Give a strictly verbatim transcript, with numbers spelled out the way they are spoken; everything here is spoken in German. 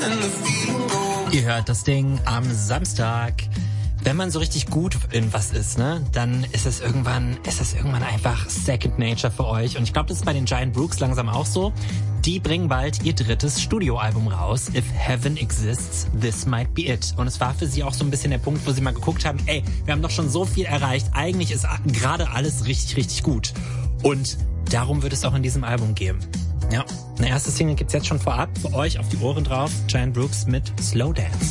Ihr hört das Ding am Samstag. Wenn man so richtig gut in was ist, ne, dann ist es irgendwann, ist es irgendwann einfach Second Nature für euch. Und ich glaube, das ist bei den Giant Brooks langsam auch so. Die bringen bald ihr drittes Studioalbum raus. If Heaven Exists, This Might Be It. Und es war für sie auch so ein bisschen der Punkt, wo sie mal geguckt haben, ey, wir haben doch schon so viel erreicht. Eigentlich ist gerade alles richtig, richtig gut. Und darum wird es auch in diesem Album gehen. Ja, eine erste Single gibt's jetzt schon vorab für euch auf die Ohren drauf. Giant Brooks mit Slow Dance.